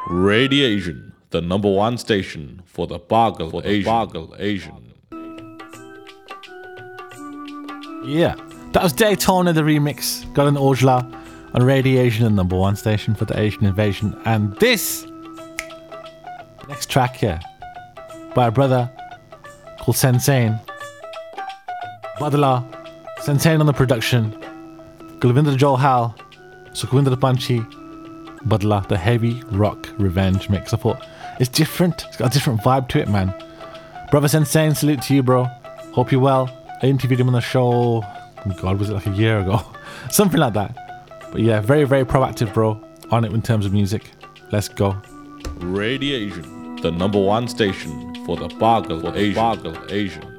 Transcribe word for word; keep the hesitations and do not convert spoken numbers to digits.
Radiation, the number one station for the Bargal for the Asian. Bargal Asian. Yeah, that was Daytona, the remix. Got an Ojla on Radiation, the number one station for the Asian invasion. And this next track here by a brother called Sensane. Badala, Sensane on the production. Gulvinder Johal, Sukhwinder Panchi, Badla, the heavy rock revenge mix. I thought it's different. It's got a different vibe to it, man. Brother Sensane, salute to you, bro. Hope you're well. I interviewed him on the show. Oh God, was it like a year ago? Something like that. But yeah, very, very proactive, bro. On it in terms of music. Let's go. Radiation, the number one station for the Bargal Asian. Bargal Asian.